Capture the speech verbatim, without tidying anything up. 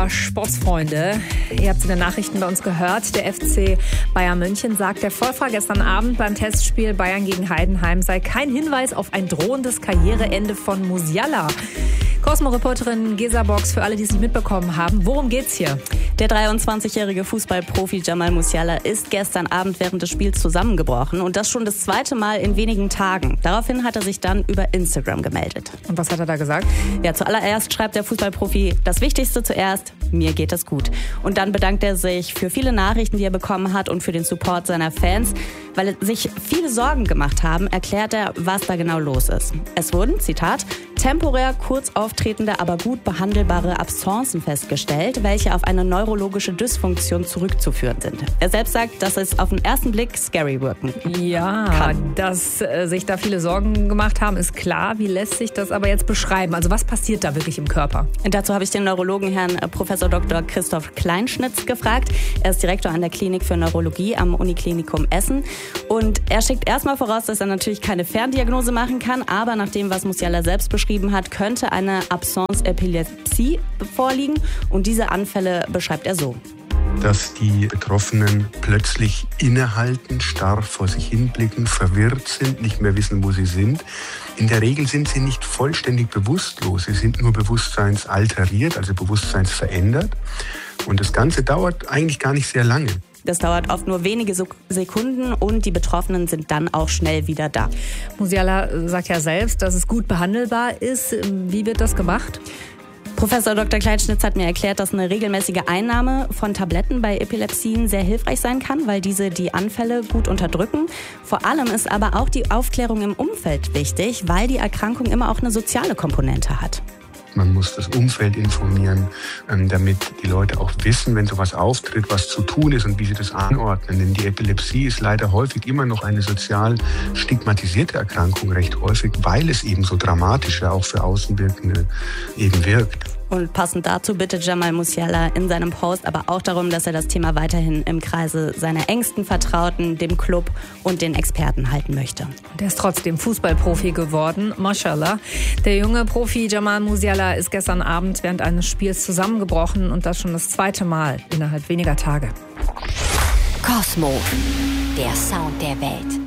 Ja, Sportsfreunde, ihr habt in den Nachrichten bei uns gehört. Der F C Bayern München sagt, der Vorfall gestern Abend beim Testspiel Bayern gegen Heidenheim sei kein Hinweis auf ein drohendes Karriereende von Musiala. Cosmo-Reporterin Gesa Box, für alle, die es nicht mitbekommen haben, worum geht's hier? Der dreiundzwanzigjährige Fußballprofi Jamal Musiala ist gestern Abend während des Spiels zusammengebrochen und das schon das zweite Mal in wenigen Tagen. Daraufhin hat er sich dann über Instagram gemeldet. Und was hat er da gesagt? Ja, zuallererst schreibt der Fußballprofi, das Wichtigste zuerst, mir geht es gut. Und dann bedankt er sich für viele Nachrichten, die er bekommen hat und für den Support seiner Fans. Weil sich viele Sorgen gemacht haben, erklärt er, was da genau los ist. Es wurden, Zitat, temporär kurz auftretende, aber gut behandelbare Absenzen festgestellt, welche auf eine neurologische Dysfunktion zurückzuführen sind. Er selbst sagt, dass es auf den ersten Blick scary wirken ja, kann. Dass äh, sich da viele Sorgen gemacht haben, ist klar. Wie lässt sich das aber jetzt beschreiben? Also was passiert da wirklich im Körper? Und dazu habe ich den Neurologen Herrn Professor Doktor Christoph Kleinschnitz gefragt. Er ist Direktor an der Klinik für Neurologie am Uniklinikum Essen. Und er schickt erstmal voraus, dass er natürlich keine Ferndiagnose machen kann, aber nach dem, was Musiala selbst beschrieben hat, könnte eine Absence Epilepsie vorliegen. Und diese Anfälle beschreibt er so. Dass die Betroffenen plötzlich innehalten, starr vor sich hinblicken, verwirrt sind, nicht mehr wissen, wo sie sind. In der Regel sind sie nicht vollständig bewusstlos, sie sind nur bewusstseinsalteriert, also bewusstseinsverändert. Und das Ganze dauert eigentlich gar nicht sehr lange. Das dauert oft nur wenige Sekunden und die Betroffenen sind dann auch schnell wieder da. Musiala sagt ja selbst, dass es gut behandelbar ist. Wie wird das gemacht? Professor Doktor Kleinschnitz hat mir erklärt, dass eine regelmäßige Einnahme von Tabletten bei Epilepsien sehr hilfreich sein kann, weil diese die Anfälle gut unterdrücken. Vor allem ist aber auch die Aufklärung im Umfeld wichtig, weil die Erkrankung immer auch eine soziale Komponente hat. Man muss das Umfeld informieren, damit die Leute auch wissen, wenn sowas auftritt, was zu tun ist und wie sie das anordnen. Denn die Epilepsie ist leider häufig immer noch eine sozial stigmatisierte Erkrankung, recht häufig, weil es eben so dramatisch ja auch für Außenwirkende eben wirkt. Und passend dazu bittet Jamal Musiala in seinem Post aber auch darum, dass er das Thema weiterhin im Kreise seiner engsten Vertrauten, dem Club und den Experten halten möchte. Und er ist trotzdem Fußballprofi geworden, mashallah. Der junge Profi Jamal Musiala ist gestern Abend während eines Spiels zusammengebrochen und das schon das zweite Mal innerhalb weniger Tage. Cosmo, der Sound der Welt.